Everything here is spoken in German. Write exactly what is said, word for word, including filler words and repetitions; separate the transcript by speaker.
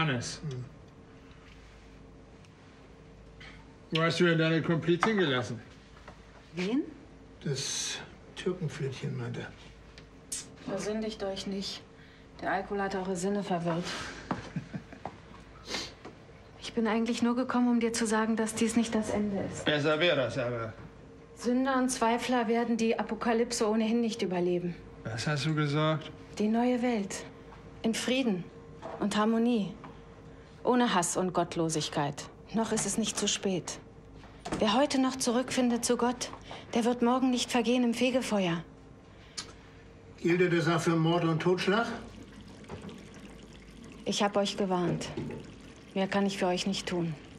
Speaker 1: Hannes. Hm. Wo hast du denn deine Komplizin gelassen?
Speaker 2: Wen?
Speaker 3: Das Türkenflötchen, meinte er.
Speaker 2: Versündigt euch nicht. Der Alkohol hat eure Sinne verwirrt. Ich bin eigentlich nur gekommen, um dir zu sagen, dass dies nicht das Ende ist.
Speaker 1: Besser wäre das aber.
Speaker 2: Sünder und Zweifler werden die Apokalypse ohnehin nicht überleben.
Speaker 1: Was hast du gesagt?
Speaker 2: Die neue Welt. In Frieden und Harmonie. Ohne Hass und Gottlosigkeit. Noch ist es nicht zu spät. Wer heute noch zurückfindet zu Gott, der wird morgen nicht vergehen im Fegefeuer.
Speaker 3: Gilt das auch für Mord und Totschlag?
Speaker 2: Ich habe euch gewarnt. Mehr kann ich für euch nicht tun.